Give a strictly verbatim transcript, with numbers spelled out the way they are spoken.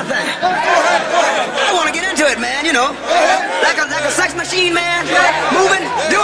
thing. I want to get into it, man, you know. Like a, like a sex machine, man. Moving, doing